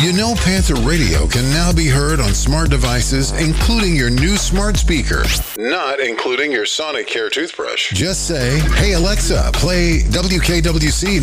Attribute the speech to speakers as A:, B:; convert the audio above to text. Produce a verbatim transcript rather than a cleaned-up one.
A: You know Panther Radio can now be heard on smart devices, including your new smart speaker, not including your Sonic Care toothbrush. Just say, hey Alexa, play W K W C